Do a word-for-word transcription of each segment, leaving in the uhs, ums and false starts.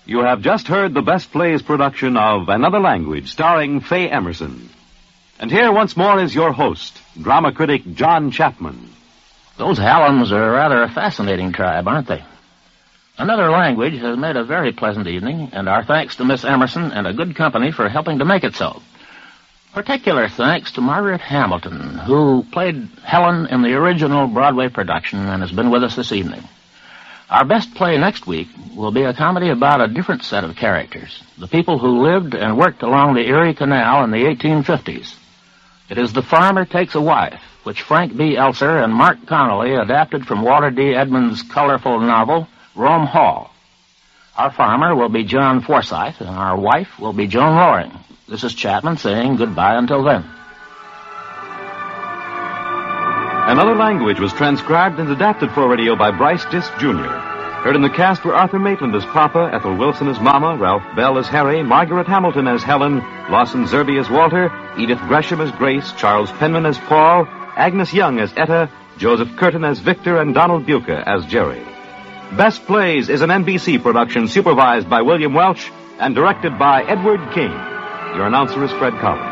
You have just heard the Best Plays production of Another Language, starring Faye Emerson. And here once more is your host, drama critic John Chapman. Those Hellens are rather a fascinating tribe, aren't they? Another Language has made a very pleasant evening, and our thanks to Miss Emerson and a good company for helping to make it so. Particular thanks to Margaret Hamilton, who played Helen in the original Broadway production and has been with us this evening. Our best play next week will be a comedy about a different set of characters, the people who lived and worked along the Erie Canal in the eighteen fifties. It is The Farmer Takes a Wife, which Frank B. Elser and Mark Connolly adapted from Walter D. Edmonds' colorful novel, Rome Hall. Our farmer will be John Forsythe, and our wife will be Joan Loring. This is Chapman saying goodbye until then. Another Language was transcribed and adapted for radio by Bryce Disk Junior Heard in the cast were Arthur Maitland as Papa, Ethel Wilson as Mama, Ralph Bell as Harry, Margaret Hamilton as Helen, Lawson Zerby as Walter, Edith Gresham as Grace, Charles Penman as Paul, Agnes Young as Etta, Joseph Curtin as Victor, and Donald Buca as Jerry. Best Plays is an N B C production supervised by William Welch and directed by Edward King. Your announcer is Fred Collins.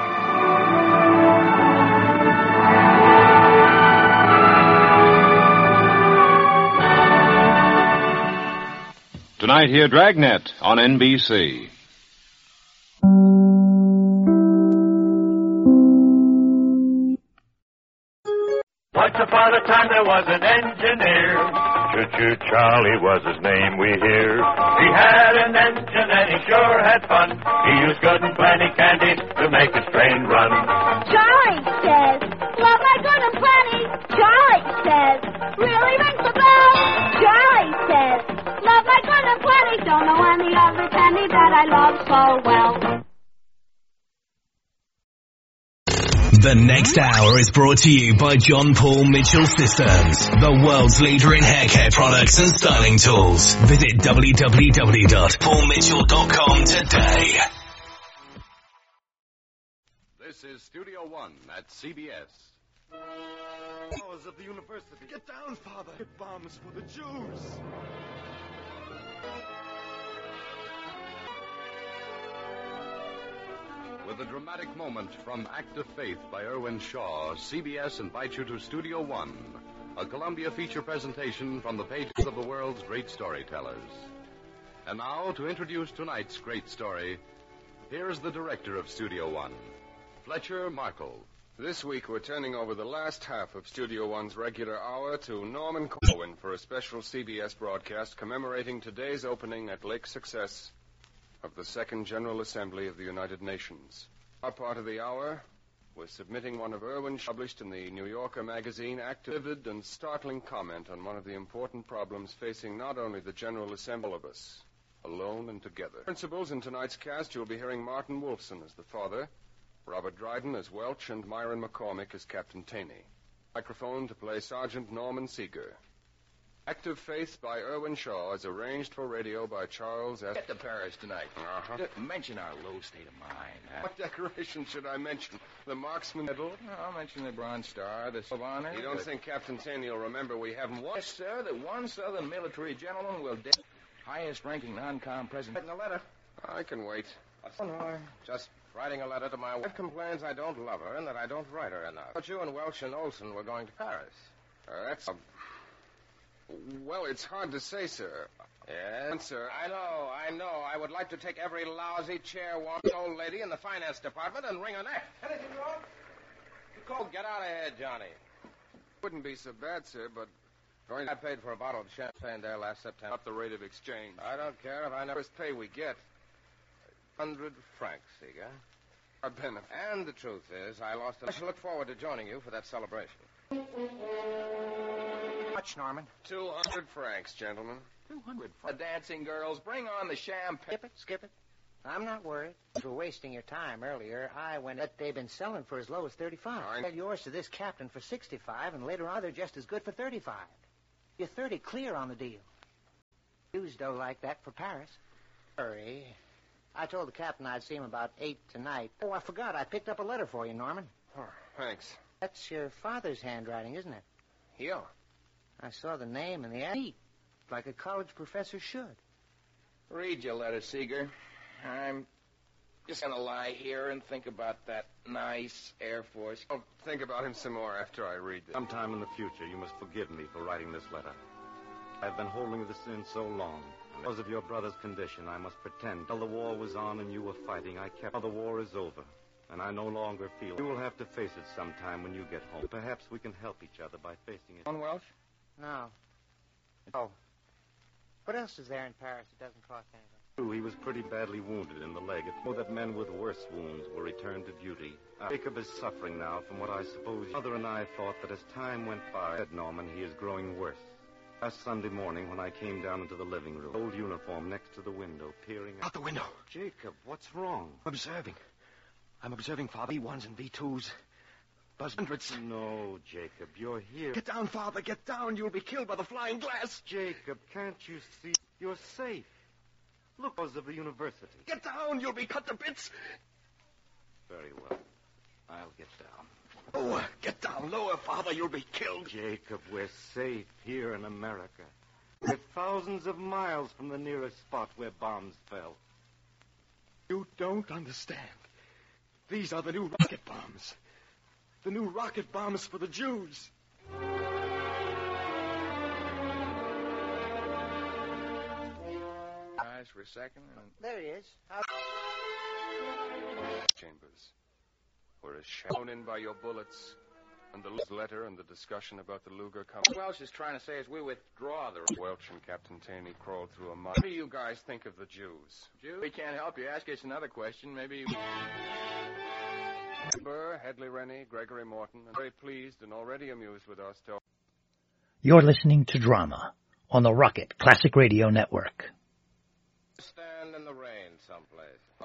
Tonight, hear Dragnet on N B C. Once upon a time there was an engineer. Choo-choo Charlie was his name, we hear. He had an engine and he sure had fun. He used good and plenty candy to make his train run. Charlie says, love my good and plenty. Charlie says, really rings the bell. Charlie says, love my good and plenty. Don't know any other candy that I love so well. The next hour is brought to you by John Paul Mitchell Systems, the world's leader in hair care products and styling tools. Visit w w w dot paul mitchell dot com today. This is Studio One at C B S. Powers of the university. Get down, Father. Get bombs for the Jews. With a dramatic moment from Act of Faith by Irwin Shaw, C B S invites you to Studio One, a Columbia feature presentation from the pages of the world's great storytellers. And now, to introduce tonight's great story, here's the director of Studio One, Fletcher Markle. This week we're turning over the last half of Studio One's regular hour to Norman Cohen for a special C B S broadcast commemorating today's opening at Lake Success of the Second General Assembly of the United Nations. Our part of the hour was submitting one of Irwin's published in the New Yorker magazine active, vivid and startling comment on one of the important problems facing not only the General Assembly of us, alone and together. Principals in tonight's cast, you'll be hearing Martin Wolfson as the father, Robert Dryden as Welch, and Myron McCormick as Captain Taney. Microphone to play Sergeant Norman Seeger. Act of Faith by Irwin Shaw is arranged for radio by Charles S. Get to Paris tonight. Uh-huh. Mention our low state of mind. Huh? What decoration should I mention? The Marksman Medal? No, I'll mention the Bronze Star, the Silver Honor. You don't but... think Captain Taney will remember we haven't won? Yes, sir, that one Southern military gentleman will de- highest-ranking non-com president. Writing a letter. I can wait. Oh, no, just writing a letter to my wife. Complains I don't love her and that I don't write her enough. But you and Welch and Olson were going to Paris. Uh, that's... Uh, Well, it's hard to say, sir. Yes? Sir, I know, I know. I would like to take every lousy chair one old lady in the finance department and wring her neck. Anything wrong? Go get out of here, Johnny. Wouldn't be so bad, sir, but I paid for a bottle of champagne there last September. Up the rate of exchange. I don't care if I know first pay we get. Hundred francs, Seeger. A benefit. And the truth is, I lost. A... I shall look forward to joining you for that celebration. Much, Norman? Two hundred francs, gentlemen. Two hundred francs. The dancing girls, bring on the champagne. Skip it, skip it. I'm not worried. For wasting your time earlier, I went that they've been selling for as low as thirty-five. I sell yours to this captain for sixty-five, and later on they're just as good for thirty-five. You're thirty clear on the deal. Use dough like that for Paris. Hurry. I told the captain I'd see him about eight tonight. Oh, I forgot. I picked up a letter for you, Norman. Oh, thanks. That's your father's handwriting, isn't it? Yeah. I saw the name and the neat, like a college professor should. Read your letter, Seeger. I'm just gonna lie here and think about that nice Air Force. I'll think about him some more after I read this. Sometime in the future, you must forgive me for writing this letter. I've been holding this in so long. And because of your brother's condition, I must pretend. Till the war was on and you were fighting, I kept. Now the war is over, and I no longer feel. You will have to face it sometime when you get home. Perhaps we can help each other by facing it. On Welsh? No. Oh. What else is there in Paris that doesn't cost anything? He was pretty badly wounded in the leg. It's more that men with worse wounds will return to duty. Uh, Jacob is suffering now from what I suppose Mother and I thought that as time went by, said Norman, he is growing worse. Last Sunday morning when I came down into the living room, old uniform next to the window, peering out the window. Jacob, what's wrong? I'm observing. I'm observing, Father. V ones and V twos. Buzz hundreds. No, Jacob, you're here. Get down, Father, get down. You'll be killed by the flying glass. Jacob, can't you see? You're safe. Look, those of the university. Get down, you'll be cut to bits. Very well. I'll get down. Oh, get down lower, Father, you'll be killed. Jacob, we're safe here in America. We're thousands of miles from the nearest spot where bombs fell. You don't understand. These are the new rocket bombs. The new rocket bombs for the Jews. For a second. And... There he is. How... Chambers, were as shown in by your bullets, and the letter and the discussion about the Luger company. What Welsh is trying to say is we withdraw the... Welch and Captain Taney crawled through a mud. What do you guys think of the Jews? Jews? We can't help you. Ask us another question. Maybe... Burr, Hedley Rennie, Gregory Morton, and very pleased and already amused with us. To... You're listening to Drama on the Rocket Classic Radio Network. Stand in the rain someplace. Uh,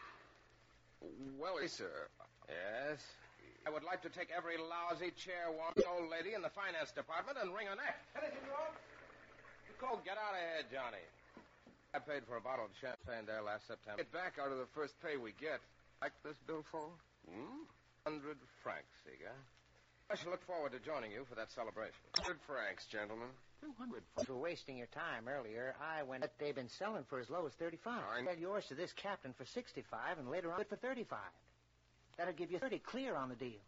well, sir. Yes? I would like to take every lousy chairwoman old lady in the finance department and wring her neck. Anything wrong? You called get out of here, Johnny. I paid for a bottle of champagne there last September. Get back out of the first pay we get. Like this bill for? Hmm? Hundred francs, Seeger. I shall look forward to joining you for that celebration. Hundred francs, gentlemen. Two hundred. For wasting your time earlier, I went. They've been selling for as low as thirty-five. I sell yours to this captain for sixty-five, and later on it for thirty-five. That'll give you thirty clear on the deal.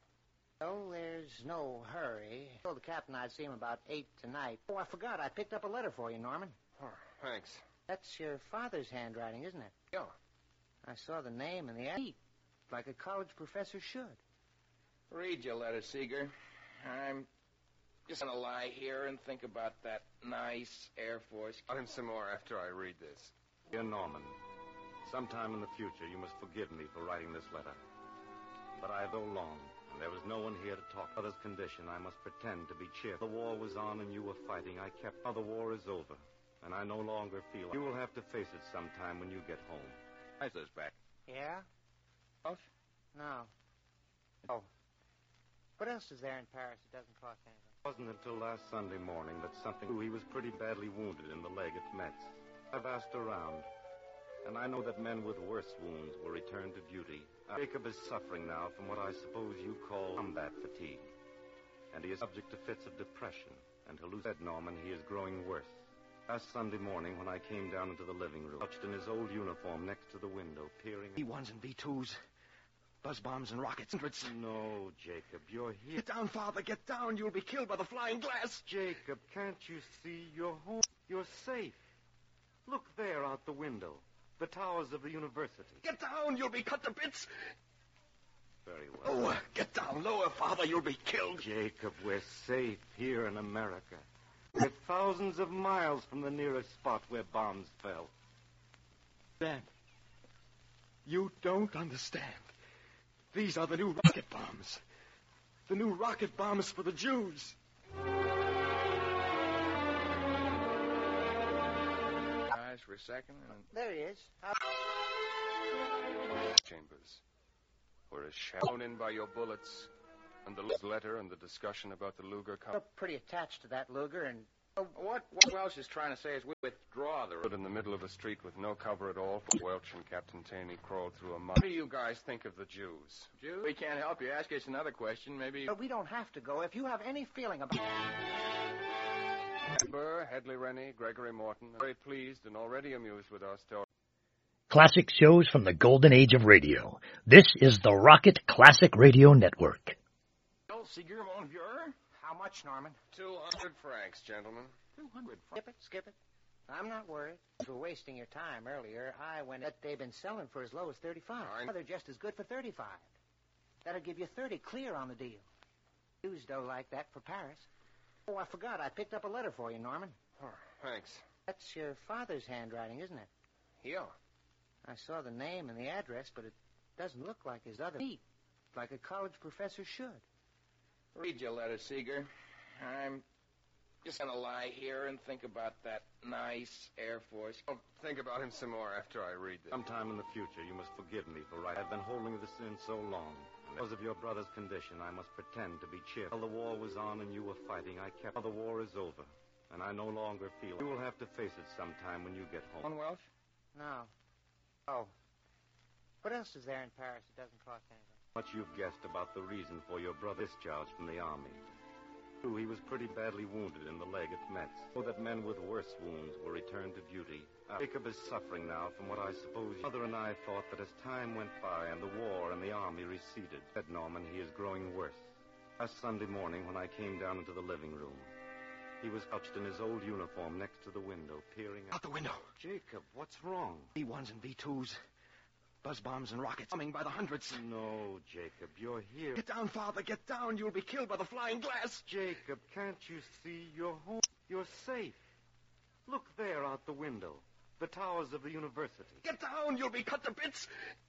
Oh, there's no hurry. I told the captain I'd see him about eight tonight. Oh, I forgot. I picked up a letter for you, Norman. Oh, thanks. That's your father's handwriting, isn't it? Yeah. I saw the name and the ad, like a college professor should. Read your letter, Seeger. I'm just gonna lie here and think about that nice Air Force. I'll him some more after I read this. Dear Norman, sometime in the future you must forgive me for writing this letter. But I have so long, and there was no one here to talk. Mother's condition, I must pretend to be cheerful. The war was on and you were fighting. I kept. Now the war is over, and I no longer feel. You will have to face it sometime when you get home. Isa's back. Yeah? What? No. Oh. What else is there in Paris that doesn't cost anything? It wasn't until last Sunday morning that something... He was pretty badly wounded in the leg at Metz. I've asked around, and I know that men with worse wounds will return to duty. Uh, Jacob is suffering now from what I suppose you call combat fatigue, and he is subject to fits of depression, and to lose said Norman, he is growing worse. Last Sunday morning when I came down into the living room, crouched in his old uniform next to the window, peering... V ones and V twos. Buzz bombs and rockets. No, Jacob, you're here. Get down, Father, get down. You'll be killed by the flying glass. Jacob, can't you see? You're home. You're safe. Look there out the window. The towers of the university. Get down. You'll be cut to bits. Very well. Oh, get down lower, Father. You'll be killed. Jacob, we're safe here in America. We're thousands of miles from the nearest spot where bombs fell. Dad, you don't understand. These are the new rocket bombs. The new rocket bombs for the Jews. Eyes for a second. And... There he is. How... Chambers, were as shown in by your bullets, and the letter and the discussion about the Luger company. We're pretty attached to that Luger, and... What, what Welsh is trying to say is we withdraw the... Stood in the middle of a street with no cover at all. Welch and Captain Taney crawled through a mud. What do you guys think of the Jews? Jews? We can't help you. Ask us another question, maybe... But we don't have to go. If you have any feeling about... Burr, Hedley Rennie, Gregory Morton, very pleased and already amused with our story. Classic shows from the golden age of radio. This is the Rocket Classic Radio Network. Oh, Seeger, mon vieux. How much, Norman? Two hundred francs, gentlemen. Two hundred francs. Skip it, skip it. I'm not worried. For wasting your time earlier, I went that they've been selling for as low as thirty-five. Well, they're just as good for thirty-five. That'll give you thirty clear on the deal. Used dough like that for Paris. Oh, I forgot. I picked up a letter for you, Norman. Oh, thanks. That's your father's handwriting, isn't it? Yeah. I saw the name and the address, but it doesn't look like his other neat, like a college professor should. Read your letter, Seeger. I'm just going to lie here and think about that nice Air Force. I'll think about him some more after I read this. Sometime in the future, you must forgive me for right. I've been holding this in so long. And because of your brother's condition, I must pretend to be cheerful. While the war was on and you were fighting, I kept... Now the war is over, and I no longer feel... You will have to face it sometime when you get home. On Welsh? No. Oh. What else is there in Paris that doesn't cost anything? Much you've guessed about the reason for your brother's discharge from the army. True, he was pretty badly wounded in the leg at Metz. So that men with worse wounds were returned to duty. Uh, Jacob is suffering now from what I suppose... Mother and I thought that as time went by and the war and the army receded, said Norman, he is growing worse. Last Sunday morning when I came down into the living room, he was couched in his old uniform next to the window, peering out the window. Jacob, what's wrong? B ones and B twos. Buzz bombs and rockets coming by the hundreds. No, Jacob, you're here. Get down, Father, get down. You'll be killed by the flying glass. Jacob, can't you see? You're home. You're safe. Look there out the window. The towers of the university. Get down. You'll be cut to bits.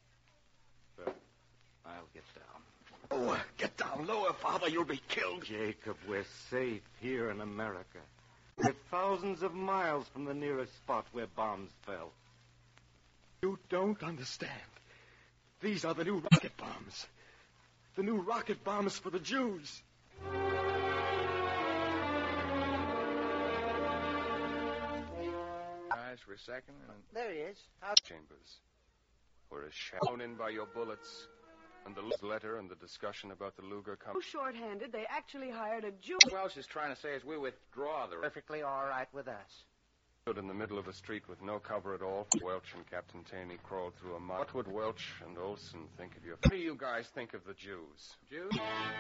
Well, I'll get down. Oh, get down lower, Father. You'll be killed. Jacob, we're safe here in America. We're thousands of miles from the nearest spot where bombs fell. You don't understand. These are the new rocket bombs. The new rocket bombs for the Jews. Eyes for a second. And... There he is. How... Chambers. Were as shown in by your bullets. And the letter and the discussion about the Luger company. So short-handed, they actually hired a Jew. What Welsh is trying to say is we withdraw the... Perfectly all right with us. Stood in the middle of a street with no cover at all. Welch and Captain Taney crawled through a mud. What would Welch and Olson think of you? What do you guys think of the Jews? Jews?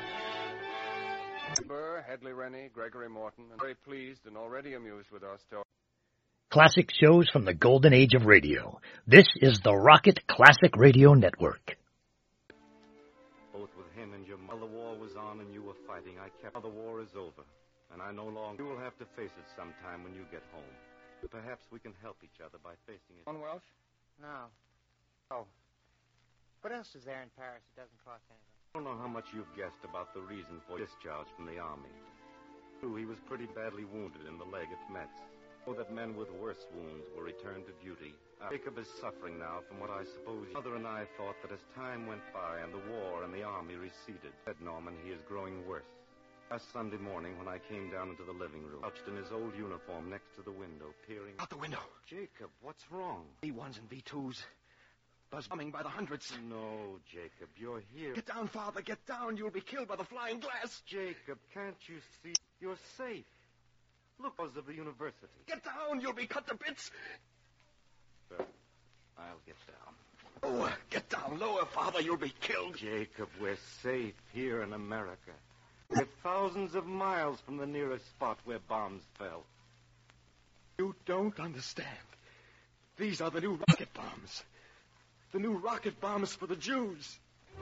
Burr, Hedley Rennie, Gregory Morton, and very pleased and already amused with our story. Classic shows from the golden age of radio. This is the Rocket Classic Radio Network. Both with him and your mother. While the war was on and you were fighting, I kept... Now the war is over, and I no longer... You will have to face it sometime when you get home. Perhaps we can help each other by facing it. On Welsh? No. Oh. What else is there in Paris that doesn't cost anything? I don't know how much you've guessed about the reason for discharge from the army. True, he was pretty badly wounded in the leg at Metz. So that men with worse wounds were returned to duty. Uh, Jacob is suffering now from what I suppose... Mother and I thought that as time went by and the war and the army receded, said Norman, he is growing worse. Last Sunday morning when I came down into the living room, couched in his old uniform next to the window, peering... Out the window. Jacob, what's wrong? B ones and B twos. Buzz bombing by the hundreds. No, Jacob, you're here. Get down, Father, get down. You'll be killed by the flying glass. Jacob, can't you see? You're safe. Look, because of the university. Get down. You'll be cut to bits. Well, I'll get down. Oh, get down lower, Father. You'll be killed. Jacob, we're safe here in America. We're thousands of miles from the nearest spot where bombs fell. You don't understand. These are the new rocket bombs. The new rocket bombs for the Jews.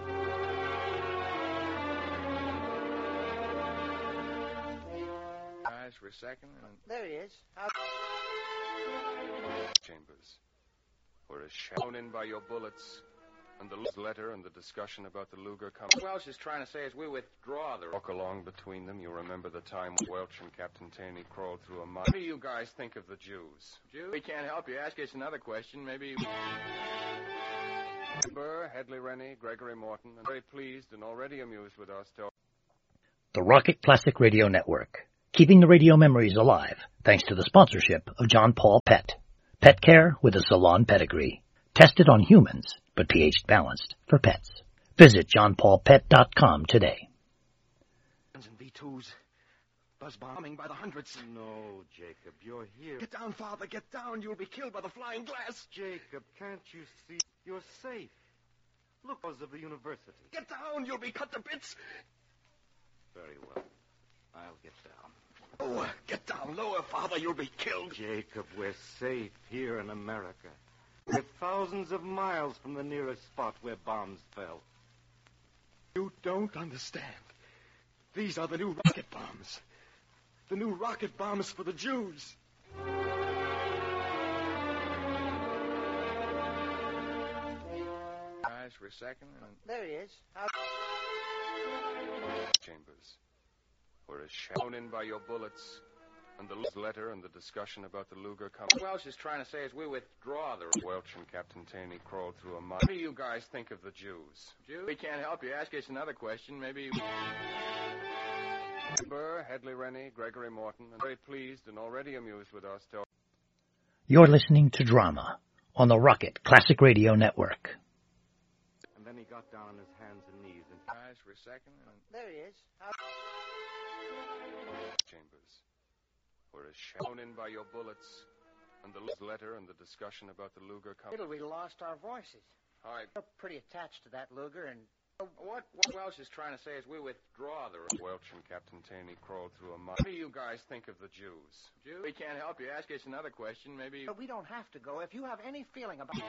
Eyes for a second. And... There he is. How... Chambers. Were as shown in by your bullets. And the letter and the discussion about the Luger company. What Welsh is trying to say is we withdraw the... Walk along between them. You remember the time when Welch and Captain Taney crawled through a mud. What do you guys think of the Jews? Jews? We can't help you. Ask us another question. Maybe... Burr, Hedley Rennie, Gregory Morton, and very pleased and already amused with our story. The Rocket Classic Radio Network. Keeping the radio memories alive thanks to the sponsorship of John Paul Pet. Pet care with a salon pedigree. Tested on humans, but pH balanced for pets. Visit john paul pet dot com today. And B twos. buzz bombing by the hundreds. No, Jacob, you're here. Get down, Father, get down. You'll be killed by the flying glass. Jacob, can't you see? You're safe. Look, because of the university. Get down, you'll be cut to bits. Very well. I'll get down. Oh, get down lower, Father, you'll be killed. Jacob, we're safe here in America. We're thousands of miles from the nearest spot where bombs fell. You don't understand. These are the new rocket bombs. The new rocket bombs for the Jews. Eyes for a second. And... There he is. How... Chambers. Were shown in by your bullets, and the letter and the discussion about the Luger company. What Welch is trying to say is we withdraw the... Welch and Captain Taney crawled through a mine. What do you guys think of the Jews? Jews? We can't help you. Ask us another question. Maybe... Burr, Hedley Rennie, Gregory Morton, and very pleased and already amused with us. Till... You're listening to Drama on the Rocket Classic Radio Network. And then he got down on his hands and knees and... Eyes for a second. And... There he is. How... Chambers. Were shown in by your bullets, and the letter and the discussion about the Luger company. Little, we lost our voices. I... We're pretty attached to that Luger, and... What, what Welch is trying to say is we withdraw the... Welch and Captain Taney crawled through a mine. What do you guys think of the Jews? Jews? We can't help you. Ask us another question. Maybe... But we don't have to go. If you have any feeling about...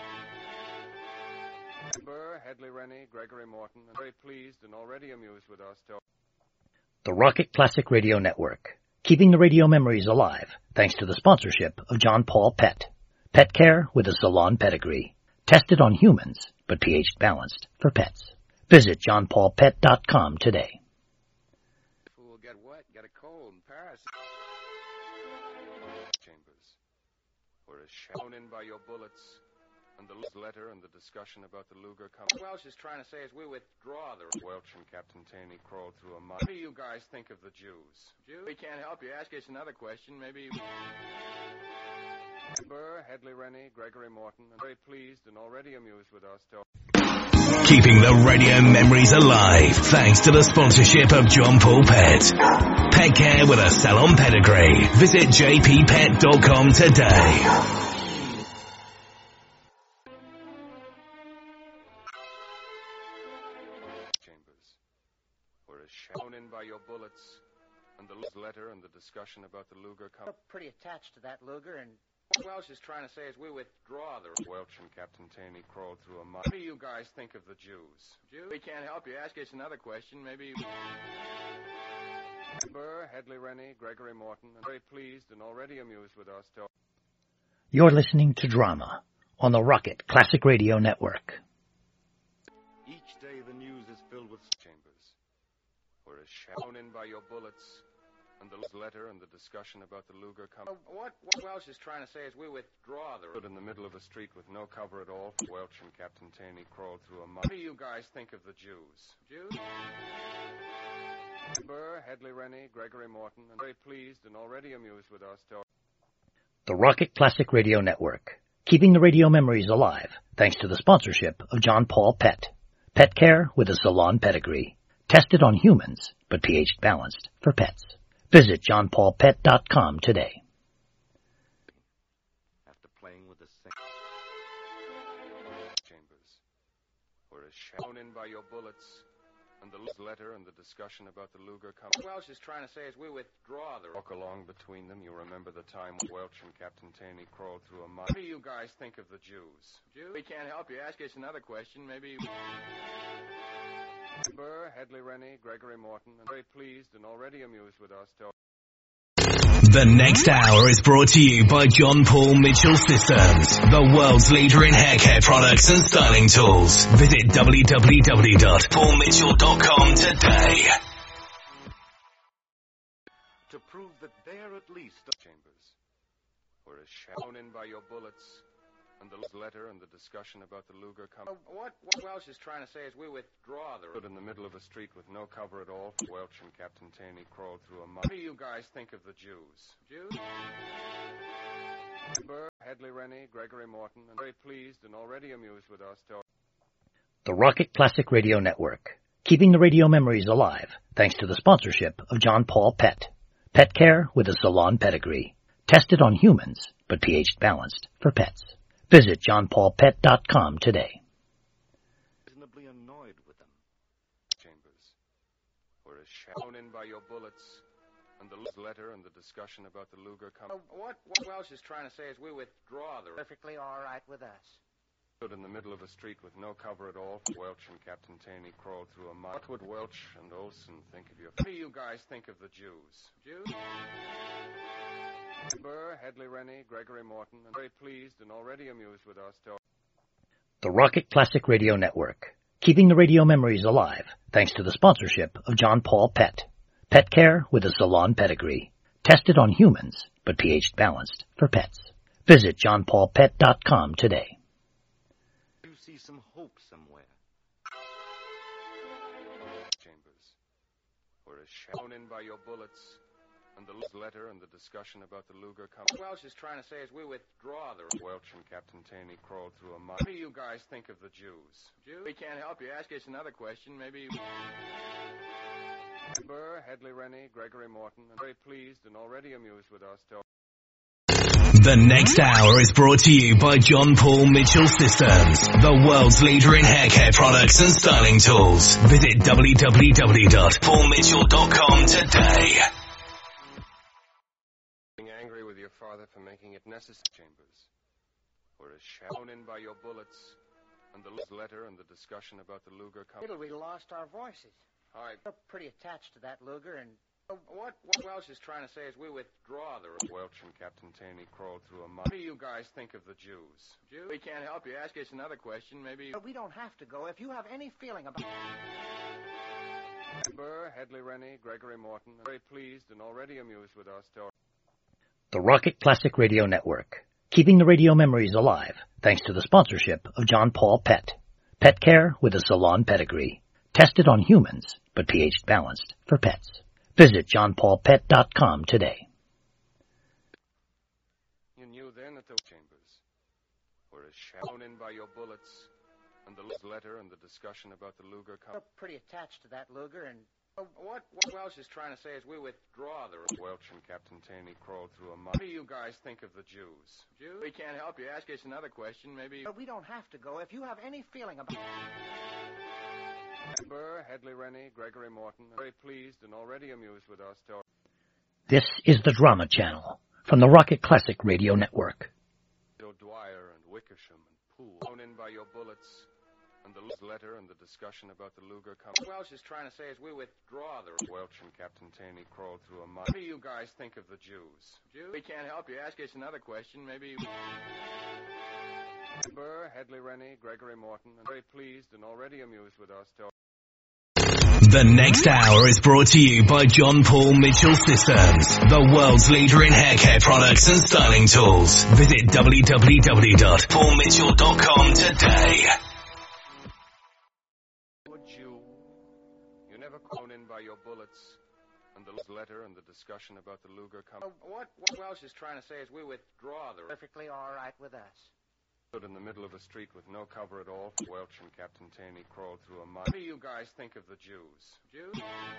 Burr, Hedley Rennie, Gregory Morton, and very pleased and already amused with us. Till... The Rocket Classic Radio Network, keeping the radio memories alive thanks to the sponsorship of John Paul Pet. Pet care with a salon pedigree. Tested on humans, but pH balanced for pets. Visit john paul pet dot com today. Fool get wet, get a cold, and Paris. Chambers. Were shown in by your bullets, and the letter and the discussion about the Luger company. What Welch is trying to say is we withdraw the... Welch and Captain Taney crawled through a mine. What do you guys think of the Jews? Jews? We can't help you. Ask us another question. Maybe... Burr, Hedley Rennie, Gregory Morton, and very pleased and already amused with us. Till... Keeping the radio memories alive thanks to the sponsorship of John Paul Pet. Pet care with a salon pedigree. Visit j p pet dot com today. Shown in by your bullets, and the letter and the discussion about the Luger company. We're pretty attached to that Luger, and... What Welch is trying to say is we withdraw the... Welch and Captain Taney crawled through a mine. What do you guys think of the Jews? Jews? We can't help you. Ask us another question. Maybe... Burr, Hedley Rennie, Gregory Morton, and very pleased and already amused with us. Till... You're listening to Drama on the Rocket Classic Radio Network. Each day the news is filled with... Chambers. Were shown in by your bullets, and the letter and the discussion about the Luger company. What, what Welch is trying to say is we withdraw the... Stood in the middle of a street with no cover at all. Welch and Captain Taney crawled through a mine. What do you guys think of the Jews? Jews? Burr, Hedley Rennie, Gregory Morton, and very pleased and already amused with us. Till... The Rocket Classic Radio Network, keeping the radio memories alive thanks to the sponsorship of John Paul Pet. Pet care with a salon pedigree. Tested on humans, but pH balanced for pets. Visit john paul pet dot com today. After playing with the same... Chambers. Were shown in by your bullets, and the letter and the discussion about the Luger company. What Welch is trying to say is we withdraw the... Walk along between them. You remember the time Welch and Captain Taney crawled through a mine. What do you guys think of the Jews? Jews? We can't help you. Ask us another question. Maybe... Burr, Hedley Rennie, Gregory Morton, and very pleased and already amused with us. Till... The next hour is brought to you by John Paul Mitchell Systems, the world's leader in hair care products and styling tools. Visit w w w dot paul mitchell dot com today. To prove that they're at least... Chambers. Were shown in by your bullets, and the letter and the discussion about the Luger company. What, what Welch is trying to say is we withdraw the... Stood in the middle of a street with no cover at all. Welch and Captain Taney crawled through a mine. What do you guys think of the Jews? Jews? Burr, Hedley Rennie, Gregory Morton, and very pleased and already amused with us. Till... The Rocket Classic Radio Network, keeping the radio memories alive thanks to the sponsorship of John Paul Pet. Pet care with a salon pedigree. Tested on humans, but pH balanced for pets. Visit john paul pet dot com today. Reasonably annoyed with them. Chambers, were shown in by your bullets, and the letter and the discussion about the Luger company. Uh, what, what Welsh is trying to say is we withdraw the... Perfectly all right with us. Stood in the middle of a street with no cover at all. Welch and Captain Taney crawled through a mud. What would Welch and Olson think of your... What do you guys think of the Jews? Jews? Burr, Hedley Rennie, Gregory Morton, and very pleased and already amused with us. To... The Rocket Classic Radio Network. Keeping the radio memories alive thanks to the sponsorship of John Paul Pet. Pet care with a salon pedigree. Tested on humans, but pH balanced for pets. Visit john paul pet dot com today. You see some hope somewhere. Chambers, were shown in by your bullets, and the letter and the discussion about the Luger company. What Welsh is trying to say is we withdraw the... Welch and Captain Taney crawled through a mud. What do you guys think of the Jews? Jews? We can't help you. Ask us another question, maybe... Burr, Hedley Rennie, Gregory Morton, and very pleased and already amused with us. To... The next hour is brought to you by John Paul Mitchell Systems, the world's leader in hair care products and styling tools. Visit w w w dot paul mitchell dot com today. Angry with your father for making it necessary. Chambers, were shown in by your bullets, and the letter and the discussion about the Luger company. Little we lost our voices. I... We're pretty attached to that Luger, and... Uh, what, what Welsh is trying to say is we withdraw the... Welch and Captain Taney crawled through a mud. What do you guys think of the Jews? Jews? We can't help you. Ask us another question, maybe... But we don't have to go. If you have any feeling about... Burr, Hedley Rennie, Gregory Morton, and very pleased and already amused with us. To... The Rocket Classic Radio Network. Keeping the radio memories alive thanks to the sponsorship of John Paul Pet. Pet care with a salon pedigree. Tested on humans, but pH balanced for pets. Visit john paul pet dot com today. You knew then that the Chambers were shown in by your bullets, and the letter and the discussion about the Luger company. We're pretty attached to that Luger, and... Uh, what, what Welsh is trying to say is we withdraw the... Welch and Captain Taney crawled through a mud. What do you guys think of the Jews? Jews? We can't help you. Ask us another question, maybe... But we don't have to go. If you have any feeling about... Burr, Hedley Rennie, Gregory Morton, very pleased and already amused with us. To... This is the Drama Channel from the Rocket Classic Radio Network. Bill Dwyer and Wickersham and Poole, thrown in by your bullets, and the letter and the discussion about the Luger company. What Welsh is trying to say is we withdraw the... Welch and Captain Taney crawled through a mud. What do you guys think of the Jews? Jews? We can't help you. Ask us another question, maybe... Burr, Hedley Rennie, Gregory Morton, and very pleased and already amused with us. To... The next hour is brought to you by John Paul Mitchell Systems, the world's leader in hair care products and styling tools. Visit w w w dot paul mitchell dot com today. Would you? You never clone in by your bullets, and the letter and the discussion about the Luger company. Uh, what, what Welsh is trying to say is we withdraw the... Perfectly all right with us. Stood in the middle of a street with no cover at all. Welch and Captain Taney crawled through a mud. What do you guys think of the Jews? Jews?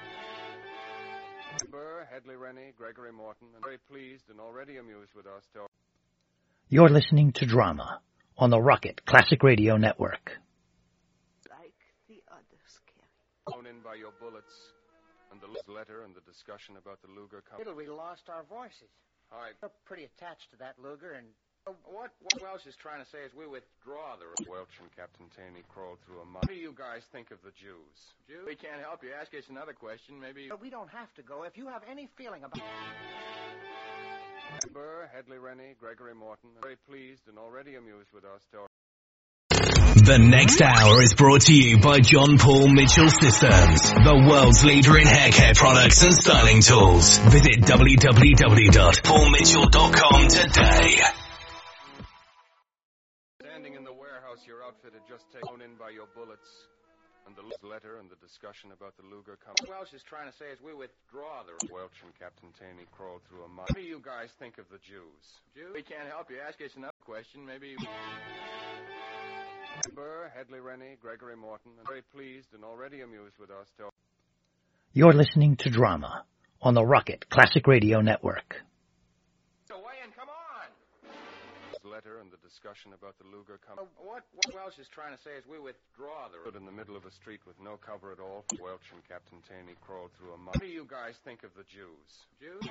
Burr, Hedley Rennie, Gregory Morton, and very pleased and already amused with us. To... You're listening to Drama on the Rocket Classic Radio Network. Like the others, Carrie. Thrown in by your bullets, and the letter and the discussion about the Luger company. Little we lost our voices. I... We're pretty attached to that Luger, and... Uh, what, what Welsh is trying to say is we withdraw the... Welch and Captain Taney crawled through a mud. What do you guys think of the Jews? Jews? We can't help you. Ask us another question, maybe... But we don't have to go. If you have any feeling about... Burr, Hedley Rennie, Gregory Morton, very pleased and already amused with us. To... The next hour is brought to you by John Paul Mitchell Systems, the world's leader in hair care products and styling tools. Visit w w w dot paul mitchell dot com today. Standing in the warehouse, your outfit had just taken in by your bullets, and the letter and the discussion about the Luger company. What Welsh is trying to say is we withdraw the... Welch and Captain Taney crawled through a mud. What do you guys think of the Jews? Jews? We can't help you. Ask us another question, maybe... Burr, Hedley Rennie, Gregory Morton, and very pleased and already amused with us. To... You're listening to Drama on the Rocket Classic Radio Network. Away and come on. This letter and the discussion about the Luger company. Uh, what, what Welch is trying to say is we withdraw the... Stood in the middle of a street with no cover at all. Welch and Captain Taney crawled through a mud. What do you guys think of the Jews? Jews?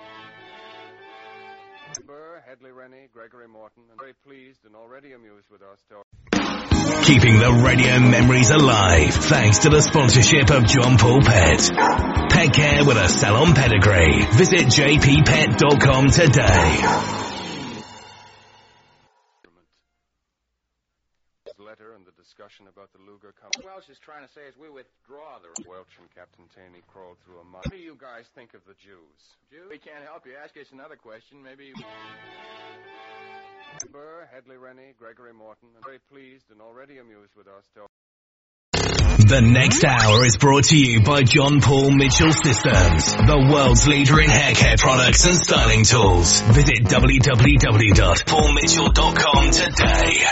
Burr, Hedley Rennie, Gregory Morton, and very pleased and already amused with our story. Keeping the radio memories alive thanks to the sponsorship of John Paul Pet. Pet care with a salon pedigree. Visit j p pet dot com today. His letter and the discussion about the Luger company. What Welch is trying to say is we withdraw the... Welch and Captain Taney crawled through a mud. What do you guys think of the Jews? Jews? We can't help you. Ask us another question. Maybe... Burr, Hedley Rennie, Gregory Morton, and very pleased and already amused with our story. The next hour is brought to you by John Paul Mitchell Systems, the world's leader in hair care products and styling tools. Visit w w w dot paul mitchell dot com today.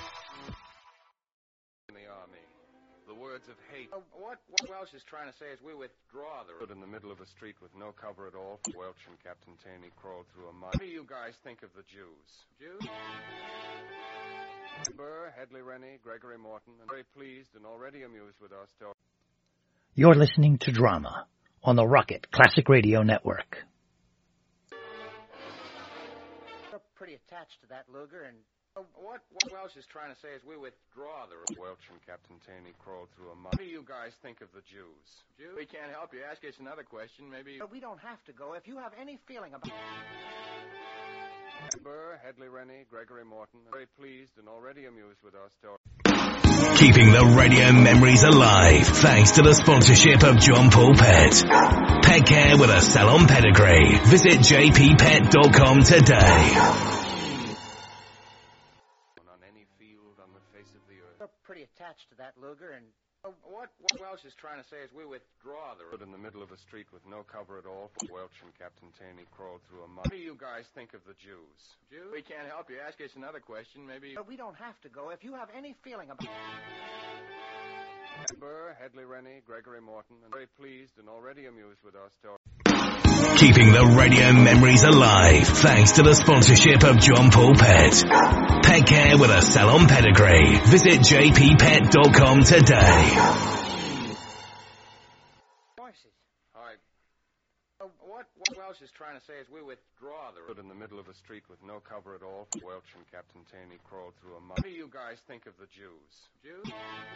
In the army, the words of hate. Uh, what, what Welch is trying to say is we withdraw the... Stood in the middle of a street with no cover at all. Welch and Captain Taney crawled through a mud. What do you guys think of the Jews? Jews? Burr, Hedley Rennie, Gregory Morton, and very pleased and already amused with our story. You're listening to Drama on the Rocket Classic Radio Network. You're pretty attached to that Luger, and... Uh, what, what Welch is trying to say is we withdraw the... Welch and Captain Taney crawled through a mud. What do you guys think of the Jews? Jews? We can't help you. Ask us another question. Maybe... But we don't have to go. If you have any feeling about... Burr, Hedley Rennie, Gregory Morton, and very pleased and already amused with our story. Keeping the radio memories alive thanks to the sponsorship of John Paul Pet. Pet care with a salon pedigree. Visit j p pet dot com today. On any field on the face of the earth. You're pretty attached to that Luger, and... Uh, what, what Welch is trying to say is we withdraw the... Stood in the middle of a street with no cover at all. Welch and Captain Taney crawled through a mud. What do you guys think of the Jews? Jews? We can't help you. Ask us another question. Maybe... But we don't have to go. If you have any feeling about... Burr, Hedley Rennie, Gregory Morton, and very pleased and already amused with our story. Keeping the radio memories alive thanks to the sponsorship of John Paul Pet. Pet care with a salon pedigree. Visit j p pet dot com today. Voices. Hi. Uh, what, what Welch is trying to say is we withdraw the... Stood in the middle of a street with no cover at all. Welch and Captain Taney crawled through a mud. What do you guys think of the Jews? Jews?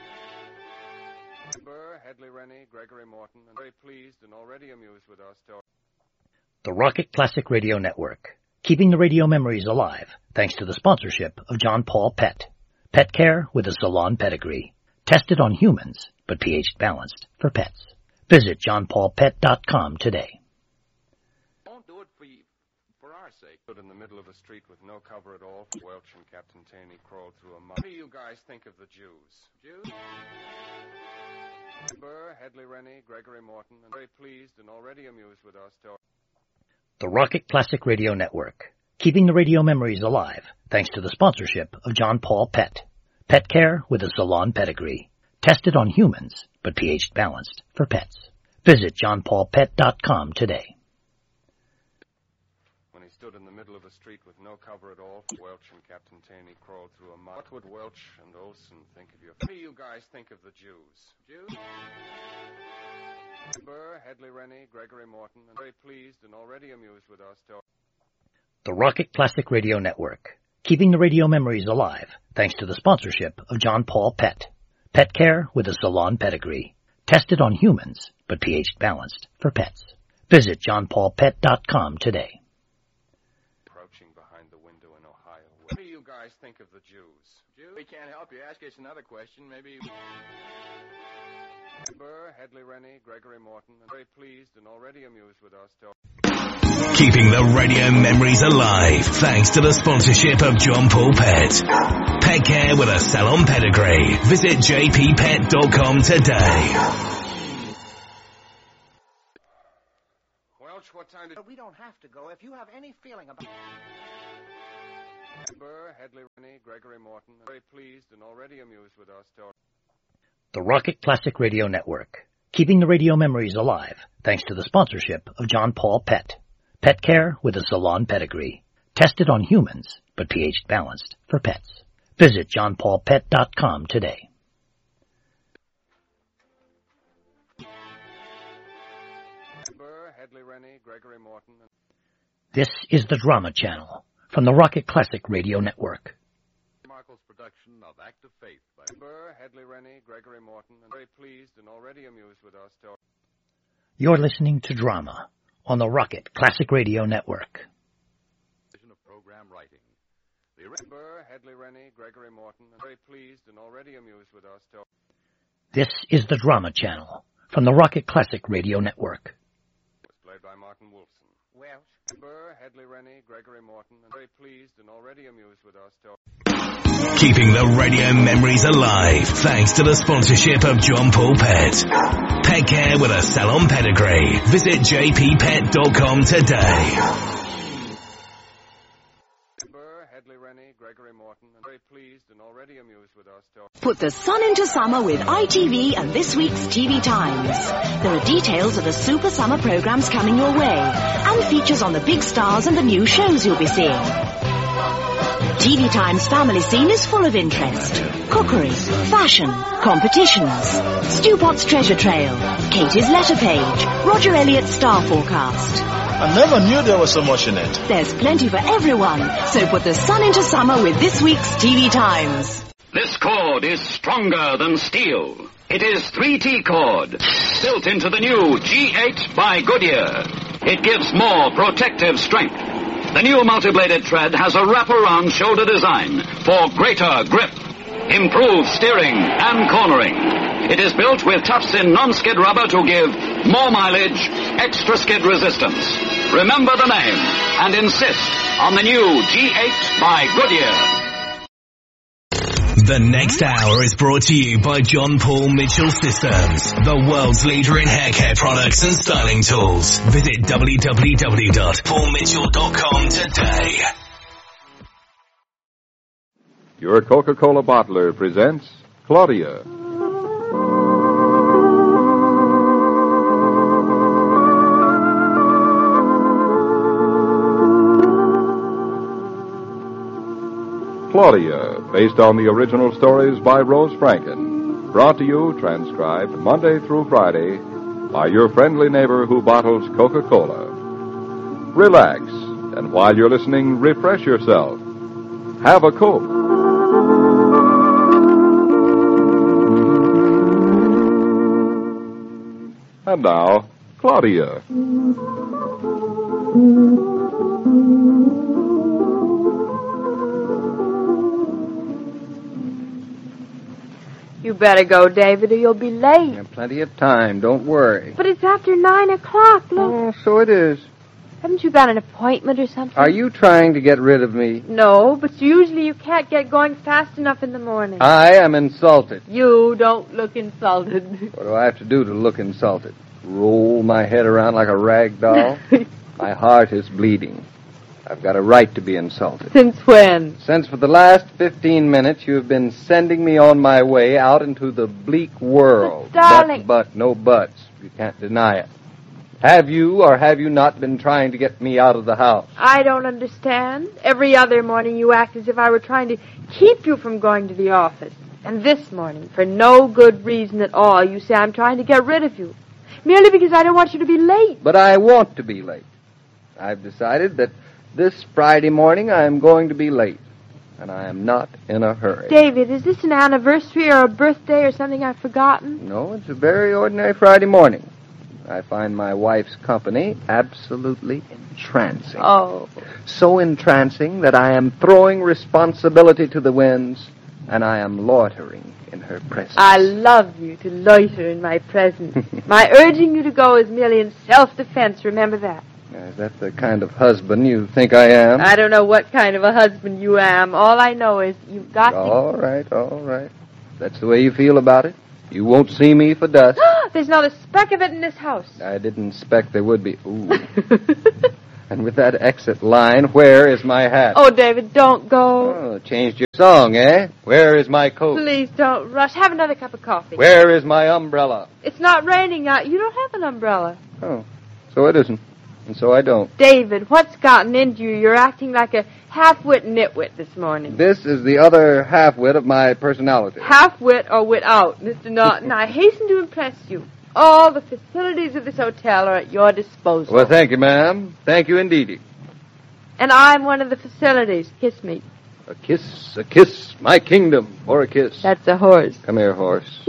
Burr, Hedley Rennie, Gregory Morton, and very pleased and already amused with our story. The Rocket Classic Radio Network, keeping the radio memories alive thanks to the sponsorship of John Paul Pet. Pet care with a salon pedigree. Tested on humans, but pH balanced for pets. Visit john paul pet dot com today. Don't do it for you, for our sake. Stood in the middle of a street with no cover at all. Welch and Captain Taney crawled through a mud. What do you guys think of the Jews? Jews? Burr, Hedley Rennie, Gregory Morton, and very pleased and already amused with our story. The Rocket Classic Radio Network, keeping the radio memories alive thanks to the sponsorship of John Paul Pet. Pet care with a salon pedigree. Tested on humans, but pH balanced for pets. Visit john paul pet dot com today. When he stood in the middle of a street with no cover at all, Welch and Captain Taney crawled through a mud. What would Welch and Olson think of you? What do you guys think of the Jews? Jews? Burr, Hedley Rennie, Gregory Morton, and very pleased and already amused with our story. The Rocket Classic Radio Network, keeping the radio memories alive thanks to the sponsorship of John Paul Pet. Pet care with a salon pedigree. Tested on humans, but pH balanced for pets. Visit john paul pet dot com today. Crouching behind the window in Ohio. What do you guys think of the Jews? Jews? We can't help you. Ask us another question. Maybe... Burr, Hedley Rennie, Gregory Morton, and very pleased and already amused with our story. Keeping the radio memories alive thanks to the sponsorship of John Paul Pet. Pet care with a salon pedigree. Visit j p pet dot com today. Welch, what time did... But we don't have to go. If you have any feeling about... Burr, Hedley Rennie, Gregory Morton, and very pleased and already amused with our story. The Rocket Classic Radio Network, Keeping the radio memories alive thanks to the sponsorship of John Paul Pet. Pet care with a salon pedigree. Tested on humans, but pH balanced for pets. Visit john paul pet dot com today. Burr, Hedley Rennie, Gregory Morton. And... This is the Drama Channel from the Rocket Classic Radio Network. Markle's production of Act of Faith by Burr, Hedley Rennie, Gregory Morton, and very pleased and already amused with our story. You're listening to Drama on the Rocket Classic Radio Network. Of program writing. The Burr, Hedley Rennie, Gregory Morton, and very pleased and already amused with our story. This is the Drama Channel from the Rocket Classic Radio Network. Was played by Martin Wolfson. Welsh. Burr, Hedley Rennie, Gregory Morton, and very pleased and already amused with our story. Keeping the radio memories alive thanks to the sponsorship of John Paul Pet. Pet care with a salon pedigree. Visit j p pet dot com today. Burr, Hedley Rennie, Gregory Morton, and very pleased and already amused with our story. Put the sun into summer with I T V and this week's T V Times. There are details of the super summer programs coming your way and features on the big stars and the new shows you'll be seeing. T V Times family scene is full of interest. Cookery, fashion, competitions, Stu Potts treasure trail, Katie's letter page, Roger Elliott's star forecast. I never knew there was so much in it. There's plenty for everyone, so put the sun into summer with this week's T V Times. This cord is stronger than steel. It is three T cord, built into the new G eight by Goodyear. It gives more protective strength. The new multi-bladed tread has a wraparound shoulder design for greater grip, improved steering and cornering. It is built with tufts-in non-skid rubber to give more mileage, extra skid resistance. Remember the name and insist on the new G eight by Goodyear. The next hour is brought to you by John Paul Mitchell Systems, the world's leader in hair care products and styling tools. Visit w w w dot paul mitchell dot com today. Your Coca-Cola bottler presents Claudia. Claudia, based on the original stories by Rose Franken. Brought to you, transcribed Monday through Friday by your friendly neighbor who bottles Coca-Cola. Relax, and while you're listening, refresh yourself. Have a Coke. And now, Claudia. You better go, David, or you'll be late. Yeah, plenty of time. Don't worry. But it's after nine o'clock. Look. Oh, so it is. Haven't you got an appointment or something? Are you trying to get rid of me? No, but usually you can't get going fast enough in the morning. I am insulted. You don't look insulted. What do I have to do to look insulted? Roll my head around like a rag doll? My heart is bleeding. I've got a right to be insulted. Since when? Since for the last fifteen minutes you have been sending me on my way out into the bleak world. But, darling... But, but, no buts. You can't deny it. Have you or have you not been trying to get me out of the house? I don't understand. Every other morning you act as if I were trying to keep you from going to the office. And this morning, for no good reason at all, you say I'm trying to get rid of you. Merely because I don't want you to be late. But I want to be late. I've decided that this Friday morning I am going to be late. And I am not in a hurry. David, is this an anniversary or a birthday or something I've forgotten? No, it's a very ordinary Friday morning. I find my wife's company absolutely entrancing. Oh. So entrancing that I am throwing responsibility to the winds, and I am loitering in her presence. I love you to loiter in my presence. My urging you to go is merely in self-defense, remember that. Is that the kind of husband you think I am? I don't know what kind of a husband you am. All I know is you've got all to... All right, all right. That's the way you feel about it? You won't see me for dust. There's not a speck of it in this house. I didn't expect there would be. Ooh. And with that exit line, where is my hat? Oh, David, don't go. Oh, changed your song, eh? Where is my coat? Please don't rush. Have another cup of coffee. Where is my umbrella? It's not raining out. You don't have an umbrella. Oh, so it isn't. And so I don't. David, what's gotten into you? You're acting like a half-wit nitwit this morning. This is the other half-wit of my personality. Half-wit or wit out, Mister Norton. I hasten to impress you. All the facilities of this hotel are at your disposal. Well, thank you, ma'am. Thank you indeed. And I'm one of the facilities. Kiss me. A kiss, a kiss, my kingdom, or a kiss. That's a horse. Come here, horse.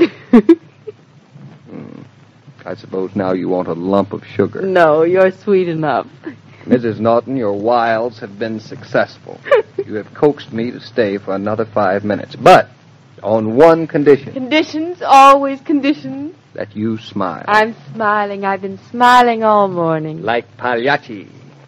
hmm. I suppose now you want a lump of sugar. No, you're sweet enough. Missus Norton, your wiles have been successful. You have coaxed me to stay for another five minutes, but on one condition. Conditions, always conditions. That you smile. I'm smiling. I've been smiling all morning. Like Pagliacci.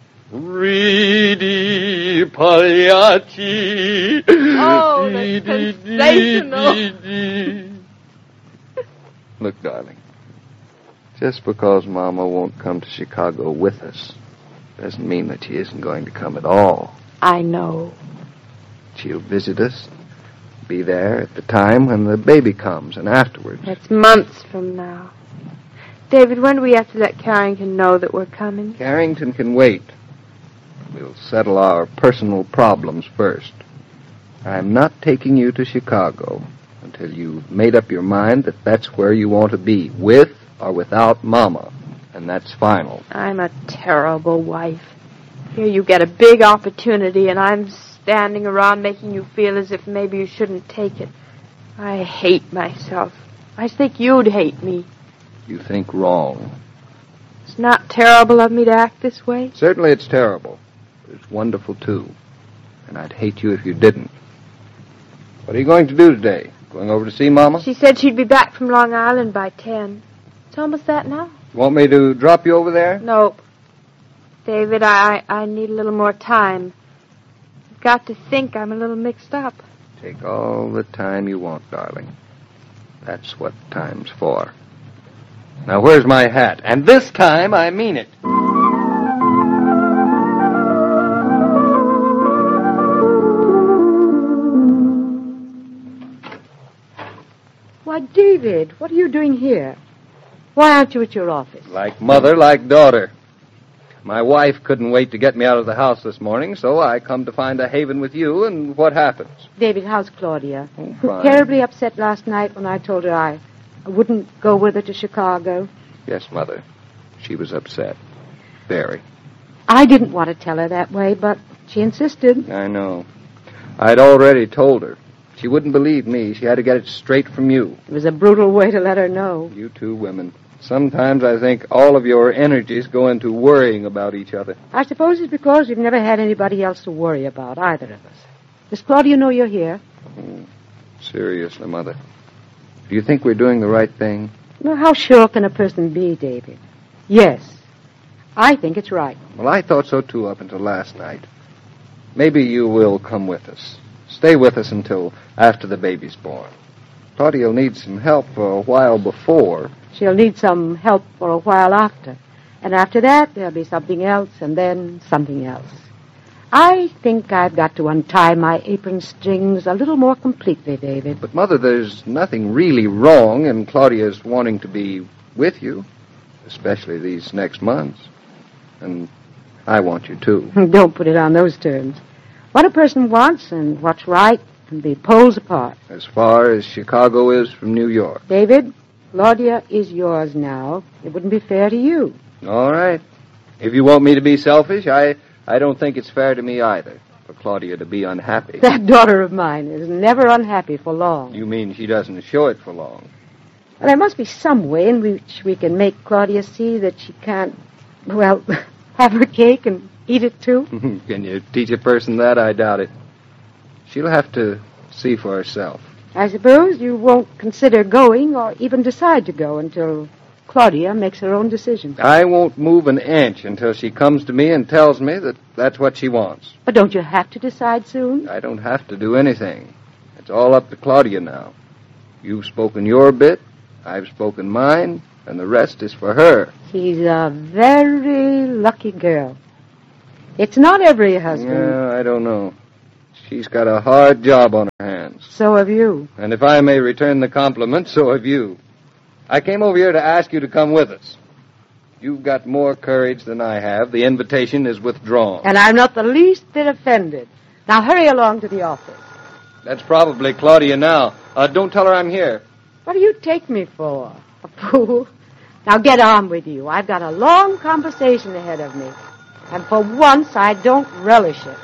Reedy Pagliacci. Oh, that's sensational. Look, darling. Just because Mama won't come to Chicago with us doesn't mean that she isn't going to come at all. I know. She'll visit us. Be there at the time when the baby comes and afterwards. That's months from now. David, when do we have to let Carrington know that we're coming? Carrington can wait. We'll settle our personal problems first. I'm not taking you to Chicago until you've made up your mind that that's where you want to be, with or without Mama. And that's final. I'm a terrible wife. Here you get a big opportunity, and I'm standing around making you feel as if maybe you shouldn't take it. I hate myself. I think you'd hate me. You think wrong. It's not terrible of me to act this way? Certainly it's terrible. But it's wonderful, too. And I'd hate you if you didn't. What are you going to do today? Going over to see Mama? She said she'd be back from Long Island by ten. It's almost that now. You want me to drop you over there? Nope. David, I, I need a little more time. I've got to think. I'm a little mixed up. Take all the time you want, darling. That's what time's for. Now, where's my hat? And this time, I mean it. Why, David, what are you doing here? Why aren't you at your office? Like mother, like daughter. My wife couldn't wait to get me out of the house this morning, so I come to find a haven with you, and what happens? David, how's Claudia? Oh, fine. Terribly upset last night when I told her I wouldn't go with her to Chicago. Yes, Mother. She was upset. Very. I didn't want to tell her that way, but she insisted. I know. I'd already told her. She wouldn't believe me. She had to get it straight from you. It was a brutal way to let her know. You two women. Sometimes I think all of your energies go into worrying about each other. I suppose it's because we've never had anybody else to worry about, either of us. Does Claudia know you're here? Oh, seriously, Mother. Do you think we're doing the right thing? Well, how sure can a person be, David? Yes. I think it's right. Well, I thought so, too, up until last night. Maybe you will come with us. Stay with us until after the baby's born. Claudia'll need some help for a while before. She'll need some help for a while after. And after that, there'll be something else, and then something else. I think I've got to untie my apron strings a little more completely, David. But, Mother, there's nothing really wrong in Claudia's wanting to be with you, especially these next months. And I want you, too. Don't put it on those terms. What a person wants and what's right can be poles apart. As far as Chicago is from New York. David, Claudia is yours now. It wouldn't be fair to you. All right. If you want me to be selfish, I, I don't think it's fair to me either for Claudia to be unhappy. That daughter of mine is never unhappy for long. You mean she doesn't show it for long? Well, there must be some way in which we can make Claudia see that she can't, well, have her cake and eat it too. Can you teach a person that? I doubt it. She'll have to see for herself. I suppose you won't consider going or even decide to go until Claudia makes her own decision. I won't move an inch until she comes to me and tells me that that's what she wants. But don't you have to decide soon? I don't have to do anything. It's all up to Claudia now. You've spoken your bit, I've spoken mine, and the rest is for her. She's a very lucky girl. It's not every husband. Yeah, I don't know. She's got a hard job on her hands. So have you. And if I may return the compliment, so have you. I came over here to ask you to come with us. You've got more courage than I have. The invitation is withdrawn. And I'm not the least bit offended. Now hurry along to the office. That's probably Claudia now. Uh, don't tell her I'm here. What do you take me for? A fool? Now get on with you. I've got a long conversation ahead of me. And for once, I don't relish it.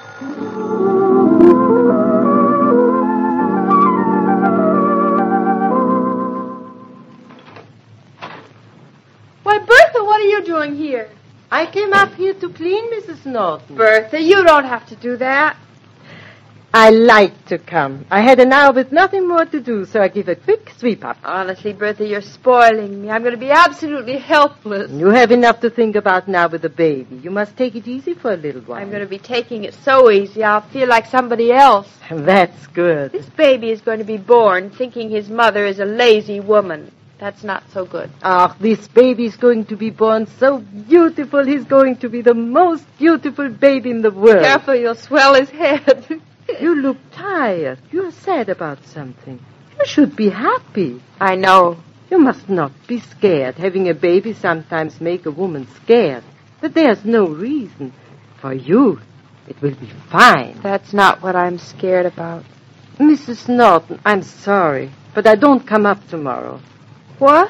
Why, Bertha, what are you doing here? I came up here to clean, Missus Norton. Bertha, you don't have to do that. I like to come. I had an hour with nothing more to do, so I give a quick sweep up. Honestly, Bertha, you're spoiling me. I'm going to be absolutely helpless. You have enough to think about now with the baby. You must take it easy for a little while. I'm going to be taking it so easy, I'll feel like somebody else. That's good. This baby is going to be born thinking his mother is a lazy woman. That's not so good. Ah, this baby is going to be born so beautiful. He's going to be the most beautiful baby in the world. Careful, you'll swell his head. You look tired. You're sad about something. You should be happy. I know. You must not be scared. Having a baby sometimes make a woman scared. But there's no reason. For you, it will be fine. That's not what I'm scared about. Missus Norton, I'm sorry, but I don't come up tomorrow. What?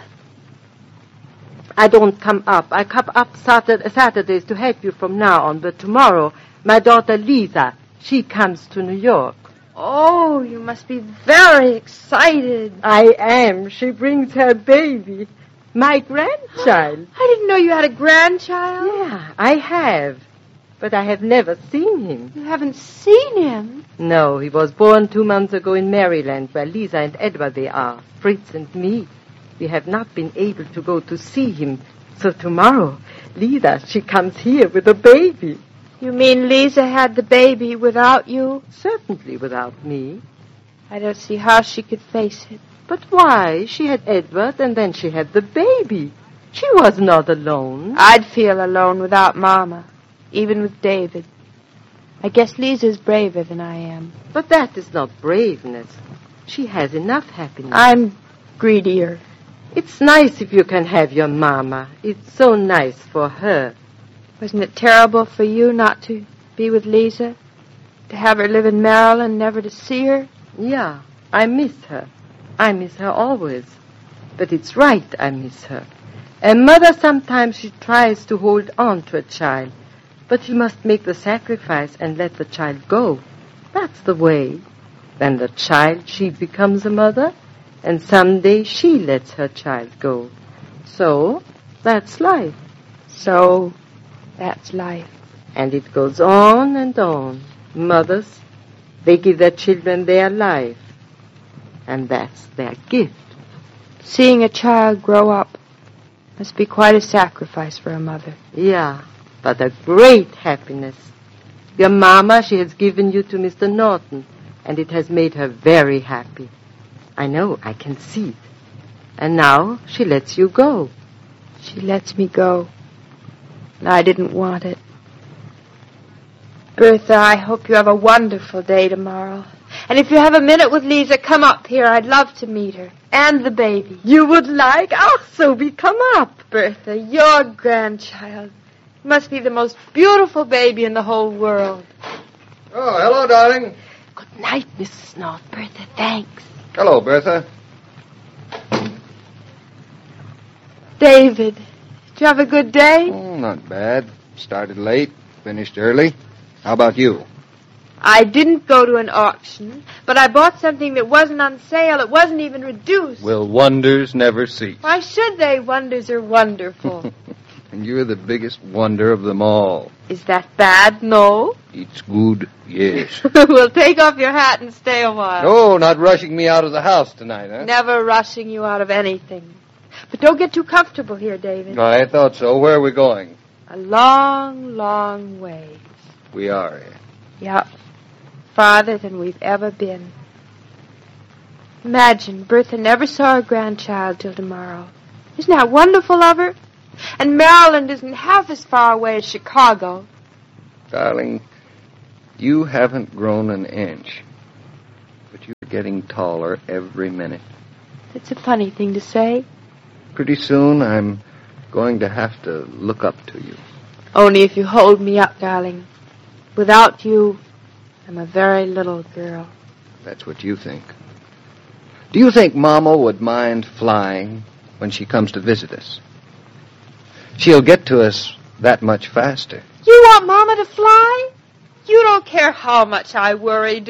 I don't come up. I come up Saturday, Saturdays to help you from now on, but tomorrow, my daughter Lisa, she comes to New York. Oh, you must be very excited. I am. She brings her baby, my grandchild. I didn't know you had a grandchild. Yeah, I have. But I have never seen him. You haven't seen him? No, he was born two months ago in Maryland, where Lisa and Edward they are, Fritz and me. We have not been able to go to see him. So tomorrow, Lisa, she comes here with a baby. You mean Lisa had the baby without you? Certainly without me. I don't see how she could face it. But why? She had Edward and then she had the baby. She was not alone. I'd feel alone without Mama, even with David. I guess Lisa's braver than I am. But that is not braveness. She has enough happiness. I'm greedier. It's nice if you can have your Mama. It's so nice for her. Wasn't it terrible for you not to be with Lisa? To have her live in Maryland, never to see her? Yeah, I miss her. I miss her always. But it's right I miss her. A mother sometimes she tries to hold on to a child, but she must make the sacrifice and let the child go. That's the way. Then the child, she becomes a mother, and someday she lets her child go. So, that's life. So... that's life. And it goes on and on. Mothers, they give their children their life. And that's their gift. Seeing a child grow up must be quite a sacrifice for a mother. Yeah, but a great happiness. Your Mama, she has given you to Mister Norton, and it has made her very happy. I know, I can see it. And now she lets you go. She lets me go. I didn't want it. Bertha, I hope you have a wonderful day tomorrow. And if you have a minute with Lisa, come up here. I'd love to meet her. And the baby. You would like? Oh, so we come up. Bertha, your grandchild. Must be the most beautiful baby in the whole world. Oh, hello, darling. Good night, Missus Norton. Bertha, thanks. Hello, Bertha. David, did you have a good day? Oh, not bad. Started late, finished early. How about you? I didn't go to an auction, but I bought something that wasn't on sale. It wasn't even reduced. Will wonders never cease? Why should they? Wonders are wonderful. And you're the biggest wonder of them all. Is that bad? No. It's good, yes. Well, take off your hat and stay a while. No, not rushing me out of the house tonight, huh? Never rushing you out of anything. But don't get too comfortable here, David. I thought so. Where are we going? A long, long way. We are, eh? Yep. Farther than we've ever been. Imagine, Bertha never saw her grandchild till tomorrow. Isn't that wonderful of her? And Maryland isn't half as far away as Chicago. Darling, you haven't grown an inch, but you're getting taller every minute. That's a funny thing to say. Pretty soon I'm going to have to look up to you. Only if you hold me up, darling. Without you, I'm a very little girl. That's what you think. Do you think Mama would mind flying when she comes to visit us? She'll get to us that much faster. You want Mama to fly? You don't care how much I worry, do